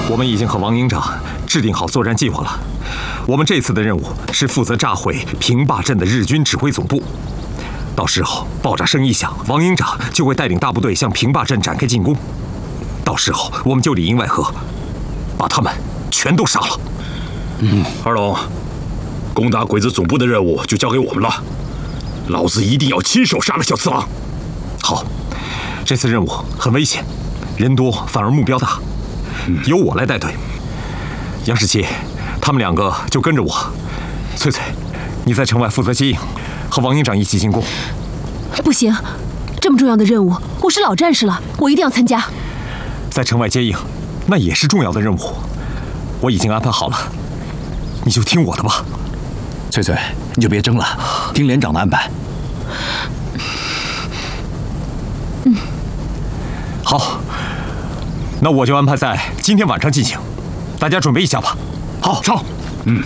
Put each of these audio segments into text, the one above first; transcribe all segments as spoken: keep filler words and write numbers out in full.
我们已经和王营长制定好作战计划了。我们这次的任务是负责炸毁平坝镇的日军指挥总部。到时候爆炸声一响，王营长就会带领大部队向平坝镇展开进攻。到时候我们就里应外合，把他们全都杀了。 嗯，二龙，攻打鬼子总部的任务就交给我们了。老子一定要亲手杀了小次郎。 好，这次任务很危险，人多反而目标大，由我来带队。杨士奇，他们两个就跟着我。翠翠，你在城外负责接应，和王营长一起进攻。 不行，这么重要的任务，我是老战士了，我一定要参加。 在城外接应，那也是重要的任务，我已经安排好了，你就听我的吧。 翠翠，你就别争了，听连长的安排。 嗯， 好，那我就安排在今天晚上进行，大家准备一下吧。 好， 上。 嗯。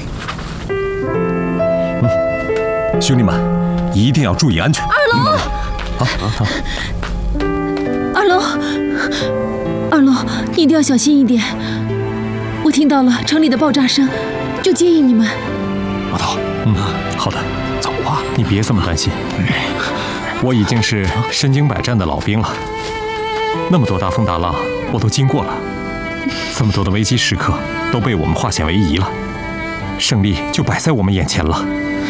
嗯，兄弟们，一定要注意安全。 二龙， 啊啊啊！ 二龙，二龙，你一定要小心一点。我听到了城里的爆炸声，就接应你们。 老头， 嗯，好的， 走啊！ 你别这么担心，我已经是身经百战的老兵了，那么多大风大浪我都经过了，这么多的危机时刻都被我们化险为夷了，胜利就摆在我们眼前了。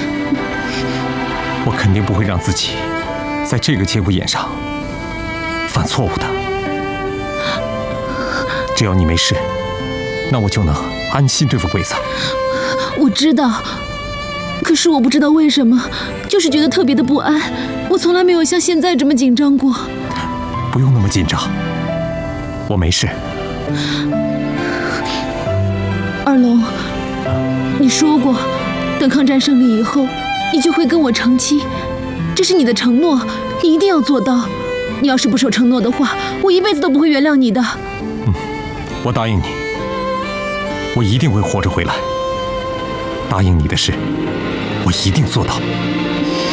我肯定不会让自己在这个节骨眼上犯错误的。只要你没事，那我就能安心对付鬼子。 我知道，可是我不知道为什么，就是觉得特别的不安。我从来没有像现在这么紧张过。 不用那么紧张，我没事。 二龙，你说过，等抗战胜利以后，你就会跟我成亲，这是你的承诺，你一定要做到。你要是不守承诺的话，我一辈子都不会原谅你的。 嗯，我答应你，我一定会活着回来。答应你的事，我一定做到。